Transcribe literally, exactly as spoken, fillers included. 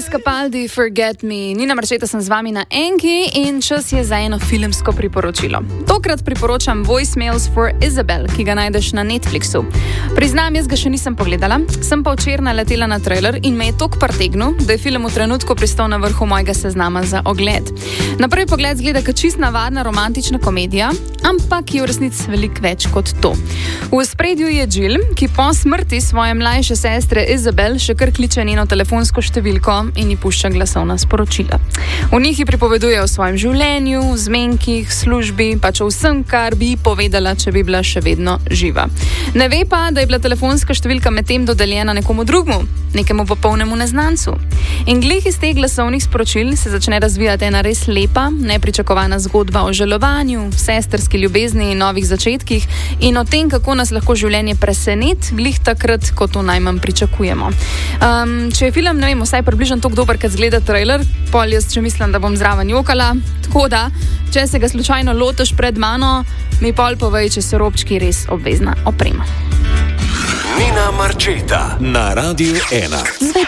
Luis Capaldi, Forget Me. Nina Marčeta sem z vami na Enki in čas je za eno filmsko priporočilo. Tokrat priporočam Voicemails for Isabel, ki ga najdeš na Netflixu. Priznam, jaz ga še nisem pogledala, sem pa včeraj naletela na trailer in me je tok pretegnil, da je film v trenutku pristal na vrhu mojega seznama za ogled. Na prvi pogled zgleda kot čist navadna romantična komedija, ampak je v resnici veliko več kot to. V ospredju je Jill, ki po smrti svoje mlajše sestre Isabel še kar kliče njeno telefonsko številko in ji pušča glasovna sporočila. V njih ji pripoveduje o svojem življenju, zmenkih, službi, pač o vsem, kar bi povedala, če bi bila še vedno živa. Ne ve pa, da je bila telefonska številka medtem dodeljena nekomu drugmu, nekemu popolnemu neznancu. In glih iz teh glasovnih sporočil se začne razvijati ena res lepa, nepričakovana zgodba o žalovanju, sestrski ljubezni in novih začetkih in o tem, kako nas lahko življenje preseneti, glih takrat, ko to najmanj pričakujemo. Um, če je film, ne vem, vsaj približno tako dober, kot zgleda trailer, pol jaz še mislim, da bom zraven jokala, tako da, če se ga slučajno lotiš pred mano, mi pol povej, če so robčki res obvezna oprema. Nina Marčeta na Radiu ena.